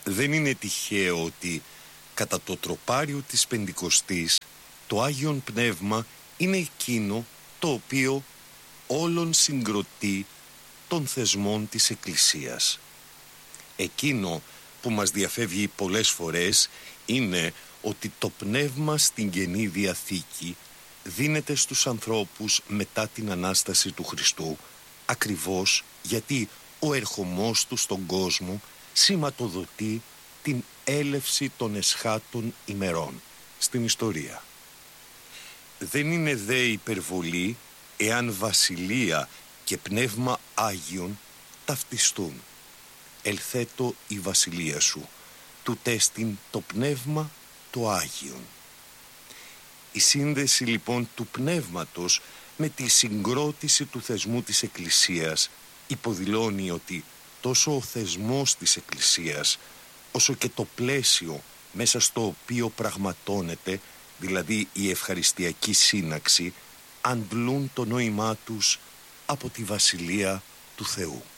Δεν είναι τυχαίο ότι κατά το τροπάριο της Πεντηκοστής το Άγιον Πνεύμα είναι εκείνο το οποίο όλων συγκροτεί των θεσμών της Εκκλησίας. Εκείνο που μας διαφεύγει πολλές φορές είναι ότι το Πνεύμα στην Καινή Διαθήκη δίνεται στους ανθρώπους μετά την Ανάσταση του Χριστού, ακριβώς γιατί ο ερχομός του στον κόσμο σηματοδοτεί την έλευση των εσχάτων ημερών στην ιστορία. Δεν είναι δε υπερβολή εάν βασιλεία και πνεύμα Άγιον ταυτιστούν. Ελθέτω η βασιλεία σου, του τέστην το πνεύμα το Άγιον. Η σύνδεση λοιπόν του πνεύματος με τη συγκρότηση του θεσμού της Εκκλησίας υποδηλώνει ότι τόσο ο θεσμός της Εκκλησίας όσο και το πλαίσιο μέσα στο οποίο πραγματώνεται, δηλαδή η ευχαριστιακή σύναξη, αντλούν το νόημά τους από τη Βασιλεία του Θεού.